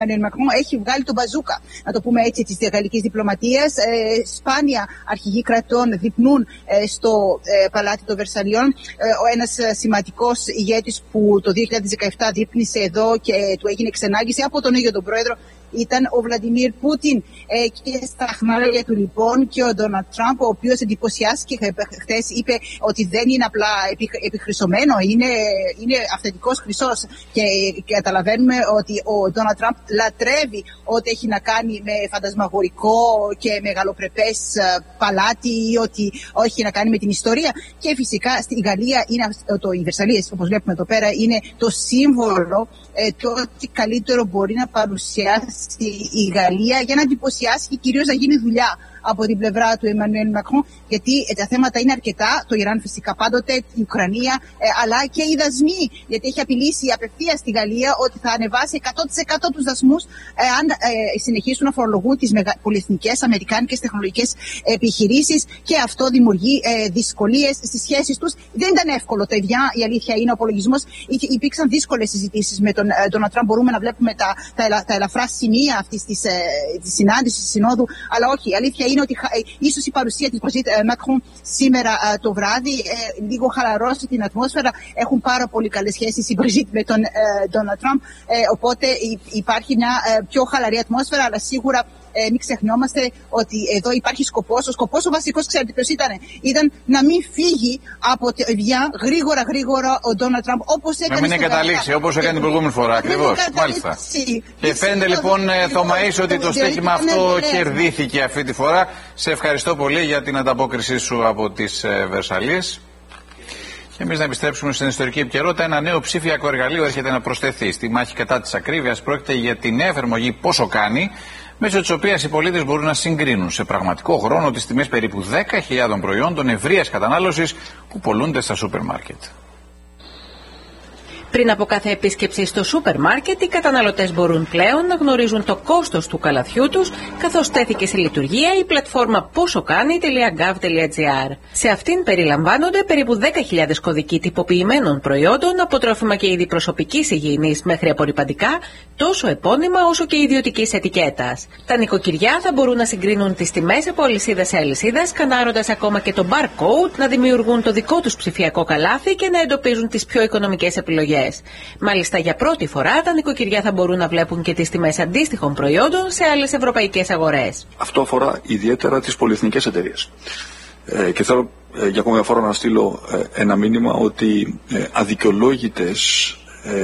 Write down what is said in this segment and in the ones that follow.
Μακρόν έχει βγάλει τον μπαζούκα, να το πούμε έτσι, της γαλλικής διπλωματίας. Σπάνια αρχηγοί κρατών δείπνουν στο παλάτι των Βερσαλιών. Ένας σημαντικός ηγέτης που το 2017 δείπνησε εδώ και του έγινε ξενάγηση από τον ίδιο τον πρόεδρο ήταν ο Βλαντιμίρ Πούτιν. Και στα χνάρια του λοιπόν και ο Ντόναλντ Τραμπ, ο οποίος εντυπωσιάστηκε χθες, είπε ότι δεν είναι απλά επιχρυσωμένο, είναι αυθεντικός χρυσός. Και καταλαβαίνουμε ότι ο Ντόναλντ Τραμπ λατρεύει ό,τι έχει να κάνει με φαντασμαγορικό και μεγαλοπρεπές παλάτι ή ό,τι έχει να κάνει με την ιστορία. Και φυσικά στη Γαλλία είναι οι Βερσαλίες, όπως βλέπουμε εδώ πέρα, είναι το σύμβολο το ότι καλύτερο μπορεί να παρουσιάσει η Γαλλία για να εντυπωσιάσει και κυρίως να γίνει δουλειά από την πλευρά του Εμμανουέλ Μακρόν, γιατί τα θέματα είναι αρκετά. Το Ιράν φυσικά πάντοτε, η Ουκρανία, αλλά και οι δασμοί. Γιατί έχει απειλήσει απευθείας στη Γαλλία ότι θα ανεβάσει 100% τους δασμούς αν συνεχίσουν να φορολογούν τις πολυεθνικές αμερικάνικες τεχνολογικές επιχειρήσεις. Και αυτό δημιουργεί δυσκολίες στις σχέσεις τους. Δεν ήταν εύκολο, παιδιά. Η αλήθεια είναι ο απολογισμός. Υπήρξαν δύσκολες συζητήσεις με τον Ντόναλντ Τραμπ. Μπορούμε να βλέπουμε τα ελαφρά σημεία αυτής της συνάντησης, της συνόδου. Αλλά όχι, η αλήθεια είναι ότι ίσως η παρουσία της Μπριζίτ Μακρόν σήμερα το βράδυ λίγο χαλαρώσει την ατμόσφαιρα. Έχουν πάρα πολύ καλές σχέσεις η Μπριζίτ με τον Ντόναλντ Τραμπ, οπότε υπάρχει μια πιο χαλαρή ατμόσφαιρα, αλλά σίγουρα μην ξεχνιόμαστε ότι εδώ υπάρχει σκοπός. Ο σκοπός ο βασικός, ξέρετε ποιος ήταν? Ήταν να μην φύγει από τη βιά γρήγορα ο Ντόναλντ Τραμπ, όπως έκανε. Να μην εγκαταλείψει, όπως έκανε την προηγούμενη φορά. Ακριβώς. Μάλιστα. Και φαίνεται λοιπόν, Θωμαΐς, ότι το στοίχημα αυτό κερδίθηκε αυτή τη φορά. Σε ευχαριστώ πολύ για την ανταπόκρισή σου από τις Βερσαλίες. Και εμείς να επιστρέψουμε στην ιστορική επικαιρότητα. Ένα νέο ψηφιακό εργαλείο έρχεται να προσθεθεί στη μάχη κατά της ακρίβειας. Πρόκειται για την νέα εφαρμογή Πόσο Κάνει, μέσω της οποίας οι πολίτες μπορούν να συγκρίνουν σε πραγματικό χρόνο τις τιμές περίπου 10.000 προϊόντων ευρείας κατανάλωσης που πωλούνται στα σούπερ μάρκετ. Πριν από κάθε επίσκεψη στο σούπερ μάρκετ, οι καταναλωτές μπορούν πλέον να γνωρίζουν το κόστος του καλαθιού τους, καθώς τέθηκε σε λειτουργία η πλατφόρμα posokani.gov.gr. Σε αυτήν περιλαμβάνονται περίπου 10.000 κωδικοί τυποποιημένων προϊόντων, από τρόφιμα και είδη προσωπικής υγιεινής μέχρι απορρυπαντικά, τόσο επώνυμα όσο και ιδιωτικής ετικέτας. Τα νοικοκυριά θα μπορούν να συγκρίνουν τις τιμές από αλυσίδα σε αλυσίδα, σκανάροντας ακόμα και το barcode, να δημιουργούν το δικό τους ψηφιακό καλάθι και να εντοπίζουν τις πιο οικονομικές επιλογές. Μάλιστα, για πρώτη φορά τα νοικοκυριά θα μπορούν να βλέπουν και τις τιμές αντίστοιχων προϊόντων σε άλλες ευρωπαϊκές αγορές. Αυτό αφορά ιδιαίτερα τις πολυεθνικές εταιρείες. Και θέλω για ακόμη μια φορά να στείλω ένα μήνυμα ότι αδικαιολόγητες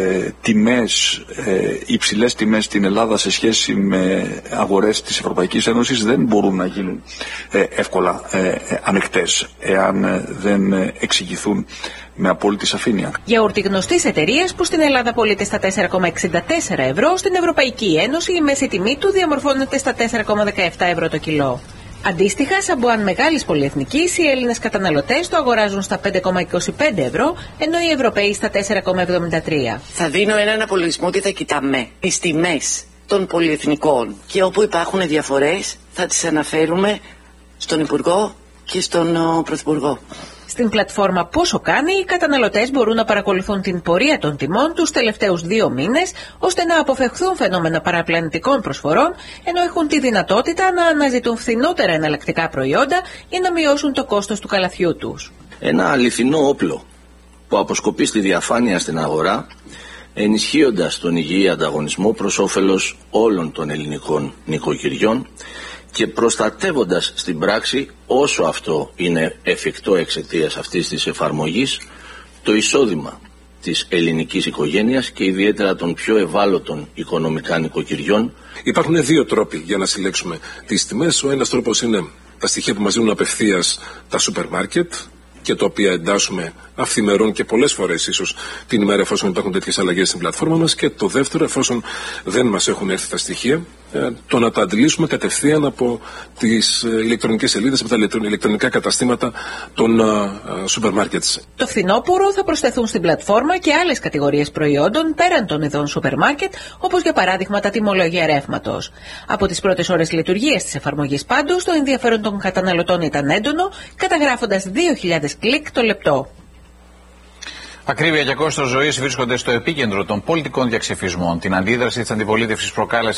τιμές, υψηλές τιμές στην Ελλάδα σε σχέση με αγορές της Ευρωπαϊκής Ένωσης δεν μπορούν να γίνουν εύκολα ανεκτές εάν δεν εξηγηθούν με απόλυτη σαφήνεια. Γιαούρτι γνωστής εταιρείας που στην Ελλάδα πωλείται στα 4,64 ευρώ, στην Ευρωπαϊκή Ένωση η μέση τιμή του διαμορφώνεται στα 4,17 ευρώ το κιλό. Αντίστοιχα, σαμπουάν μεγάλης πολυεθνικής, οι Έλληνες καταναλωτές το αγοράζουν στα 5,25 ευρώ, ενώ οι Ευρωπαίοι στα 4,73. Θα δίνω έναν απολογισμό ότι θα κοιτάμε τις τιμές των πολυεθνικών και όπου υπάρχουν διαφορές θα τις αναφέρουμε στον Υπουργό και στον Πρωθυπουργό. Στην πλατφόρμα Πόσο Κάνει, οι καταναλωτές μπορούν να παρακολουθούν την πορεία των τιμών τους τελευταίους 2 μήνες, ώστε να αποφευχθούν φαινόμενα παραπλανητικών προσφορών, ενώ έχουν τη δυνατότητα να αναζητούν φθηνότερα εναλλακτικά προϊόντα για να μειώσουν το κόστος του καλαθιού τους. Ένα αληθινό όπλο που αποσκοπεί στη διαφάνεια στην αγορά, ενισχύοντας τον υγιή ανταγωνισμό προς όφελος όλων των ελληνικών νοικοκυριών και προστατεύοντας στην πράξη, όσο αυτό είναι εφικτό εξαιτίας αυτής της εφαρμογής, το εισόδημα της ελληνικής οικογένειας και ιδιαίτερα των πιο ευάλωτων οικονομικά νοικοκυριών. Υπάρχουν 2 τρόποι για να συλλέξουμε τις τιμές. Ο ένας τρόπος είναι τα στοιχεία που μας δίνουν απευθείας τα σούπερ μάρκετ και τα οποία εντάσσουμε αυθημερών και πολλές φορές ίσως την ημέρα εφόσον υπάρχουν τέτοιες αλλαγές στην πλατφόρμα μας. Και το δεύτερο, εφόσον δεν μας έχουν έρθει τα στοιχεία, το να τα αντιλήσουμε κατευθείαν από τις ηλεκτρονικές σελίδες, από τα ηλεκτρονικά καταστήματα των σούπερ μάρκετ. Το φθινόπωρο θα προσθεθούν στην πλατφόρμα και άλλες κατηγορίες προϊόντων πέραν των ειδών σούπερ μάρκετ, όπως για παράδειγμα τα τιμολόγια ρεύματος. Από τις πρώτες ώρες λειτουργίας της εφαρμογής πάντως, το ενδιαφέρον των καταναλωτών ήταν έντονο, καταγράφοντας 2.000 κλικ το λεπτό. Ακρίβεια και κόστος ζωής βρίσκονται στο επίκεντρο των πολιτικών διαξυφισμών. Την αντίδραση της αντιπολίτευσης προκάλεσε